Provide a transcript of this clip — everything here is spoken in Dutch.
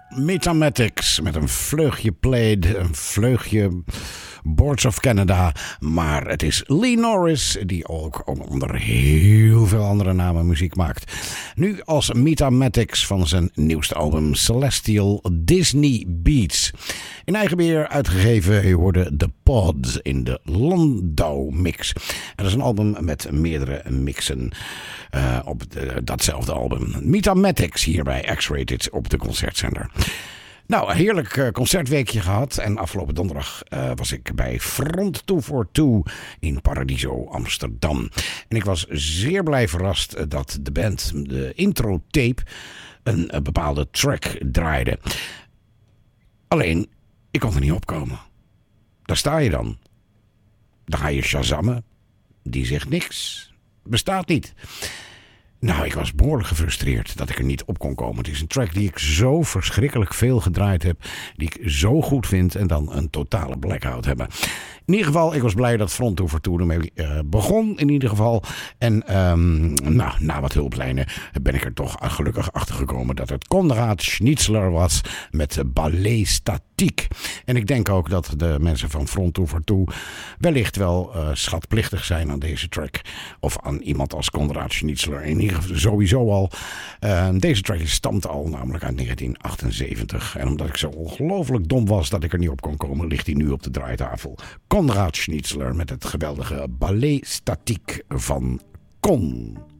Metamatics met een vleugje Played, een vleugje Boards of Canada. Maar het is Lee Norris die ook onder heel veel andere namen muziek maakt. Nu als Metamatics van zijn nieuwste album Celestial Disney Beats. In eigen beheer uitgegeven, je hoorde The Pod in de Landau mix. Dat is een album met meerdere mixen op datzelfde album. Metamatics hier bij X-Rated op de Concertzender. Nou, een heerlijk concertweekje gehad. En afgelopen donderdag was ik bij Front 242 in Paradiso, Amsterdam. En ik was zeer blij verrast dat de band de intro-tape een bepaalde track draaide. Alleen, ik kon er niet opkomen. Daar sta je dan. Dan ga je shazammen. Die zegt niks. Bestaat niet. Nou, ik was behoorlijk gefrustreerd dat ik er niet op kon komen. Het is een track die ik zo verschrikkelijk veel gedraaid heb. Die ik zo goed vind en dan een totale blackout hebben. In ieder geval, ik was blij dat Front 242 ermee begon in ieder geval. En na wat hulplijnen ben ik er toch gelukkig achter gekomen dat het Konrad Schnitzler was met Ballet Statiek. En ik denk ook dat de mensen van Front 242 wellicht wel schatplichtig zijn aan deze track. Of aan iemand als Konrad Schnitzler. In ieder geval sowieso al. Deze track stamt al namelijk uit 1978. En omdat ik zo ongelooflijk dom was dat ik er niet op kon komen, ligt hij nu op de draaitafel. Konrad Schnitzler met het geweldige Ballet Statiek van Kon.